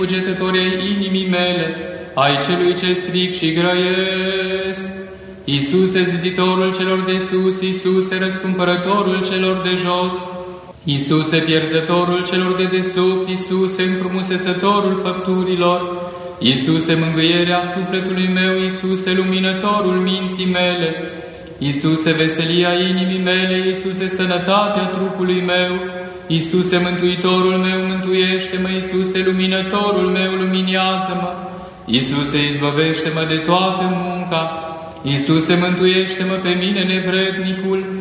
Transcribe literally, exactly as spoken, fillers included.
cugetători ai inimii mele, ai celui ce stric și grăiesc. Iisuse, ziditorul celor de sus, Iisuse, răscumpărătorul celor de jos, Iisuse, pierzătorul celor de desubt, Iisuse, înfrumusețătorul făpturilor, Iisuse, mângâierea sufletului meu, Iisuse, luminătorul minții mele, Iisuse, veselia inimii mele, Iisuse, sănătatea trupului meu, Iisuse, mântuitorul meu, mântuiește-mă, Iisuse, luminătorul meu, luminează-mă, Iisuse, izbăvește-mă de toată munca, Iisuse, mântuiește-mă pe mine nevrednicul,